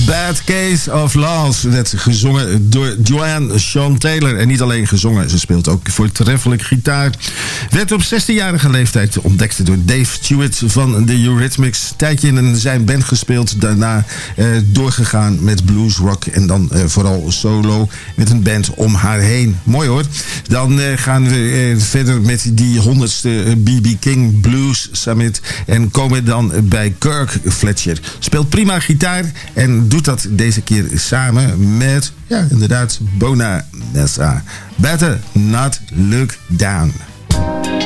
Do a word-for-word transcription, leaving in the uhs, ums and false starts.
Bad Case of Loss werd gezongen door Joanne Sean Taylor. En niet alleen gezongen, ze speelt ook voortreffelijk gitaar. Werd op zestienjarige leeftijd ontdekt door Dave Stewart van de Eurythmics. Tijdje in zijn band gespeeld, daarna eh, doorgegaan met blues rock en dan eh, vooral solo met een band om haar heen. Mooi hoor. Dan eh, gaan we eh, verder met die honderdste B B King Blues Summit en komen dan bij Kirk Fletcher. Speelt prima gitaar en doet dat deze keer samen met, ja inderdaad, Bona Nessa. Better Not Look Down.